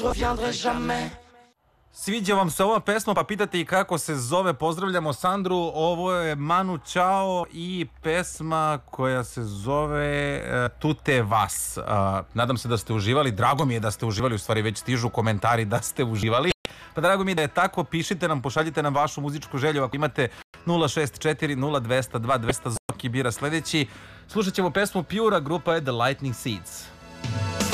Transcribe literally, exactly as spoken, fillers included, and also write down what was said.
Sviđa vam se ova pesma, pa pitate i kako se zove. Pozdravljamo Sandru, ovo je Manu Chao i pesma koja se zove uh, Tute vas. Uh, nadam se da ste uživali, drago mi je da ste uživali, u stvari već stižu komentari da ste uživali. Pa drago mi je da je tako, pišite nam, pošaljite nam vašu muzičku želju ako imate nula šest četiri nula dva zero dva dva zero zero. Zoki bira sledeći. Slušat ćemo pesmu Pura, grupa je The Lightning Seeds.